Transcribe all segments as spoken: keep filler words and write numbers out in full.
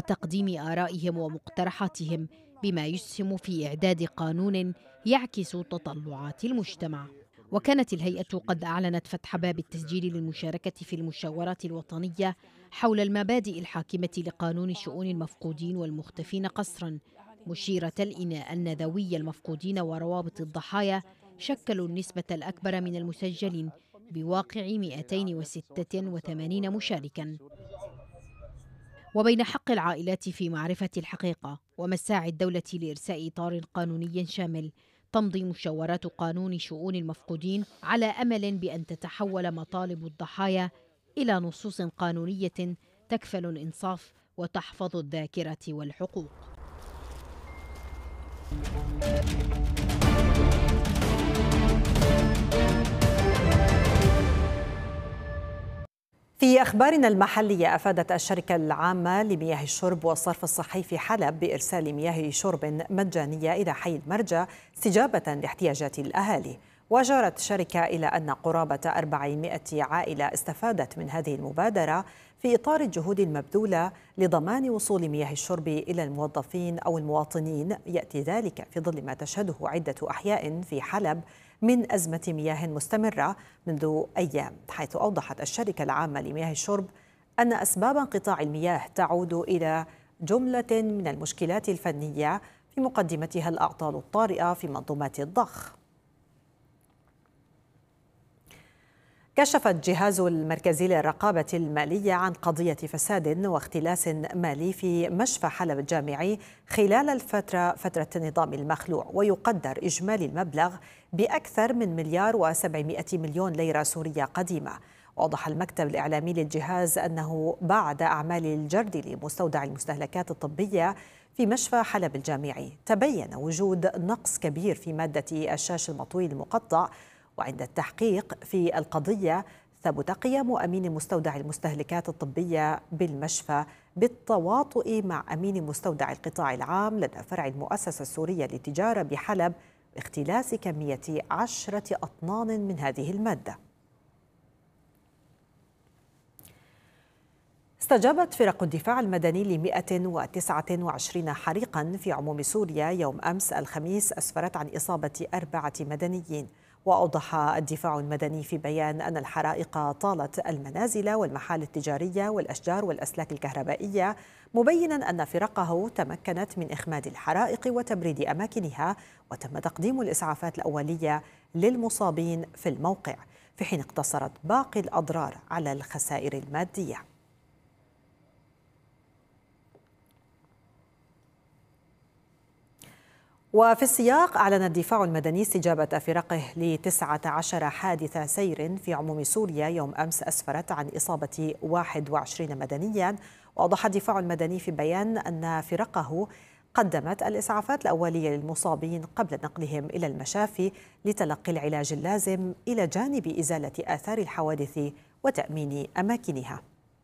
وتقديم آرائهم ومقترحاتهم، بما يسهم في إعداد قانون يعكس تطلعات المجتمع. وكانت الهيئة قد أعلنت فتح باب التسجيل للمشاركة في المشاورات الوطنية حول المبادئ الحاكمة لقانون شؤون المفقودين والمختفين قسرا، مشيرة إن النذوي المفقودين وروابط الضحايا شكلوا النسبة الأكبر من المسجلين بواقع مئتين وستة وثمانين مشاركا. وبين حق العائلات في معرفة الحقيقة ومساعي الدولة لإرساء إطار قانوني شامل، تمضي مشاورات قانون شؤون المفقودين على أمل بأن تتحول مطالب الضحايا إلى نصوص قانونية تكفل الإنصاف وتحفظ الذاكرة والحقوق. في أخبارنا المحلية، أفادت الشركة العامة لمياه الشرب والصرف الصحي في حلب بإرسال مياه شرب مجانية إلى حي المرجى استجابة لاحتياجات الأهالي. وأشارت الشركة إلى أن قرابة أربعمائة عائلة استفادت من هذه المبادرة في إطار الجهود المبذولة لضمان وصول مياه الشرب إلى الموظفين أو المواطنين. يأتي ذلك في ظل ما تشهده عدة أحياء في حلب من أزمة مياه مستمرة منذ أيام، حيث أوضحت الشركة العامة لمياه الشرب أن أسباب انقطاع المياه تعود إلى جملة من المشكلات الفنية، في مقدمتها الأعطال الطارئة في منظومات الضخ. كشف الجهاز المركزي للرقابة المالية عن قضية فساد واختلاس مالي في مشفى حلب الجامعي خلال الفترة فترة النظام المخلوع، ويقدر إجمالي المبلغ بأكثر من مليار وسبعمائة مليون ليرة سورية قديمة. وأوضح المكتب الإعلامي للجهاز أنه بعد أعمال الجرد لمستودع المستهلكات الطبية في مشفى حلب الجامعي تبين وجود نقص كبير في مادة الشاش المطوي المقطع. وعند التحقيق في القضية ثبت قيام أمين مستودع المستهلكات الطبية بالمشفى بالتواطؤ مع أمين مستودع القطاع العام لدى فرع المؤسسة السورية للتجارة بحلب باختلاس كمية عشرة أطنان من هذه المادة. استجابت فرق الدفاع المدني ل مئة وتسعة وعشرين حريقا في عموم سوريا يوم أمس الخميس أسفرت عن إصابة أربعة مدنيين. وأوضح الدفاع المدني في بيان أن الحرائق طالت المنازل والمحال التجارية والأشجار والأسلاك الكهربائية، مبينا أن فرقه تمكنت من إخماد الحرائق وتبريد أماكنها، وتم تقديم الإسعافات الأولية للمصابين في الموقع، في حين اقتصرت باقي الأضرار على الخسائر المادية. وفي السياق، أعلن الدفاع المدني استجابة فرقه لتسعة عشر حادث سير في عموم سوريا يوم أمس أسفرت عن إصابة واحد وعشرين مدنيا. وأوضح الدفاع المدني في بيان أن فرقه قدمت الإسعافات الأولية للمصابين قبل نقلهم إلى المشافي لتلقي العلاج اللازم، إلى جانب إزالة آثار الحوادث وتأمين أماكنها.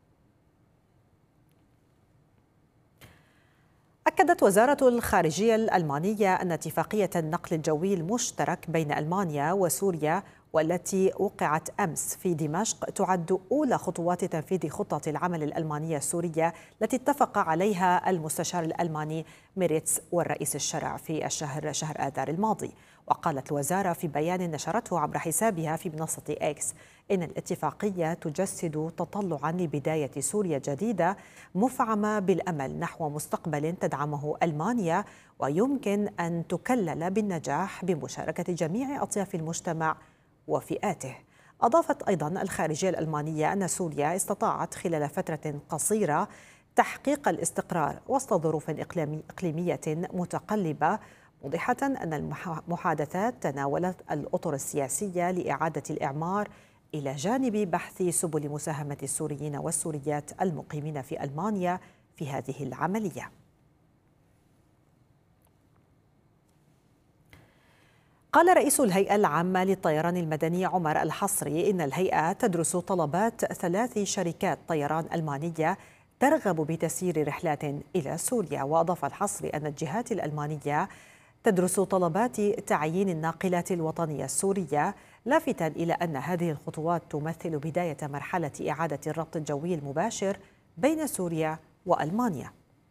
أكدت وزارة الخارجية الألمانية أن اتفاقية النقل الجوي المشترك بين ألمانيا وسوريا والتي وقعت أمس في دمشق تعد أولى خطوات تنفيذ خطة العمل الألمانية السورية التي اتفق عليها المستشار الألماني ميريتس والرئيس الشرع في الشهر شهر آذار الماضي. وقالت الوزارة في بيان نشرته عبر حسابها في منصة إكس إن الاتفاقية تجسد تطلعا لبداية سوريا جديدة مفعمة بالأمل نحو مستقبل تدعمه ألمانيا، ويمكن أن تكلل بالنجاح بمشاركة جميع أطياف المجتمع وفئاته. أضافت أيضا الخارجية الألمانية أن سوريا استطاعت خلال فترة قصيرة تحقيق الاستقرار وسط ظروف إقليمية متقلبة، موضحة أن المحادثات تناولت الأطر السياسية لإعادة الإعمار إلى جانب بحث سبل مساهمة السوريين والسوريات المقيمين في ألمانيا في هذه العملية. قال رئيس الهيئة العامة للطيران المدني عمر الحصري إن الهيئة تدرس طلبات ثلاث شركات طيران ألمانية ترغب بتسيير رحلات إلى سوريا. وأضاف الحصري أن الجهات الألمانية تدرس طلبات تعيين الناقلات الوطنية السورية، لافتا إلى أن هذه الخطوات تمثل بداية مرحلة إعادة الربط الجوي المباشر بين سوريا وألمانيا.